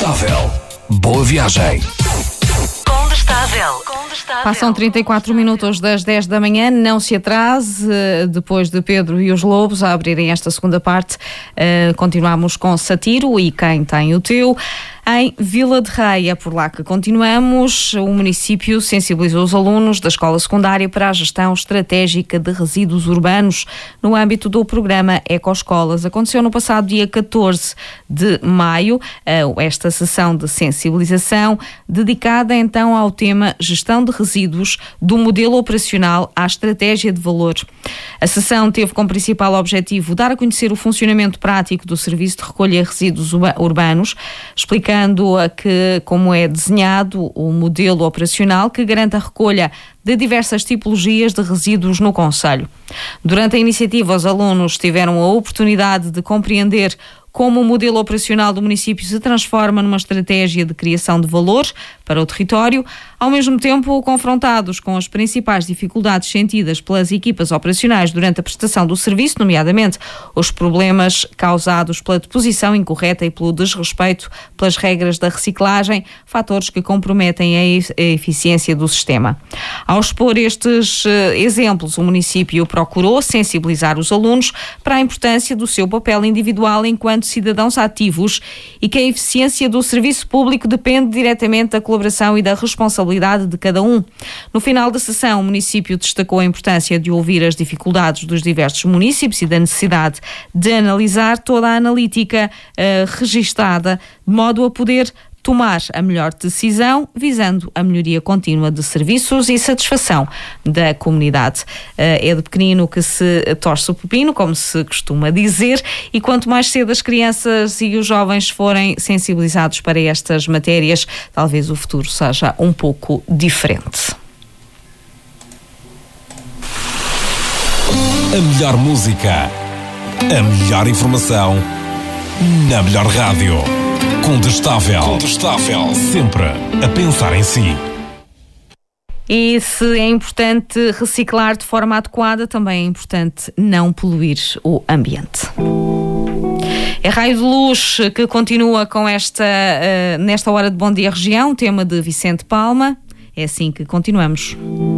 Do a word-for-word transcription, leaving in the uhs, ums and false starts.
Condestável. Boa viagem. Condestável. Condestável. Passam trinta e quatro minutos das dez da manhã, não se atrase, depois de Pedro e os Lobos a abrirem esta segunda parte, uh, continuamos com Satiro e Quem Tem o Teu. Em Vila de Rei, é por lá que continuamos. O município sensibilizou os alunos da escola secundária para a gestão estratégica de resíduos urbanos no âmbito do programa Ecoescolas. Aconteceu no passado dia catorze de maio, esta sessão de sensibilização, dedicada então ao tema Gestão de Resíduos, do modelo operacional à estratégia de valor. A sessão teve como principal objetivo dar a conhecer o funcionamento prático do serviço de recolha de resíduos urbanos, explicando a que, como é desenhado o modelo operacional que garante a recolha de diversas tipologias de resíduos no concelho. Durante a iniciativa, os alunos tiveram a oportunidade de compreender como o modelo operacional do município se transforma numa estratégia de criação de valor para o território, ao mesmo tempo confrontados com as principais dificuldades sentidas pelas equipas operacionais durante a prestação do serviço, nomeadamente os problemas causados pela deposição incorreta e pelo desrespeito pelas regras da reciclagem, fatores que comprometem a eficiência do sistema. Ao expor estes exemplos, o município procurou sensibilizar os alunos para a importância do seu papel individual enquanto cidadãos ativos e que a eficiência do serviço público depende diretamente da colaboração e da responsabilidade de cada um. No final da sessão, o município destacou a importância de ouvir as dificuldades dos diversos municípios e da necessidade de analisar toda a analítica uh, registada, de modo a poder tomar a melhor decisão, visando a melhoria contínua de serviços e satisfação da comunidade. É de pequenino que se torce o pepino, como se costuma dizer, e quanto mais cedo as crianças e os jovens forem sensibilizados para estas matérias, talvez o futuro seja um pouco diferente. A melhor música, a melhor informação, na melhor rádio. Condestável. Condestável. Sempre a pensar em si. E se é importante reciclar de forma adequada, também é importante não poluir o ambiente. É Raio de Luz que continua com esta, uh, nesta hora de Bom Dia Região, tema de Vicente Palma. É assim que continuamos.